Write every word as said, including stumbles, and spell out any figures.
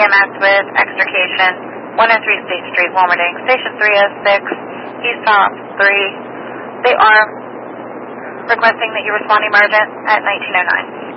M S with extrication, one oh three State Street, Walmerding, Station three oh six, Eastop three. They are requesting that you respond emergent at nineteen oh nine.